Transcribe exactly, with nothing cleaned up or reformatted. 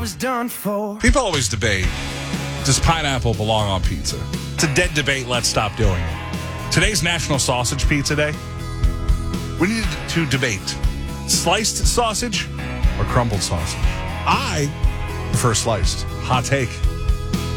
was done for. People always debate, does pineapple belong on pizza? It's a dead debate. Let's stop doing it. Today's National Sausage Pizza Day. We need to debate sliced sausage or crumbled sausage. I prefer sliced. Hot take.